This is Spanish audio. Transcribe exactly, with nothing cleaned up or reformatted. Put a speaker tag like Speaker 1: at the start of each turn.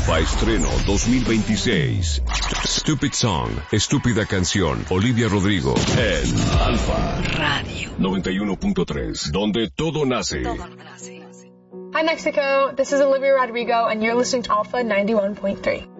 Speaker 1: Alfa Estreno dos mil veintiséis. Stupid Song, Estúpida Canción, Olivia Rodrigo, en Alfa Radio noventa y uno punto tres, donde todo nace.
Speaker 2: Hi Mexico, this is Olivia Rodrigo and you're listening to Alpha ninety-one point three.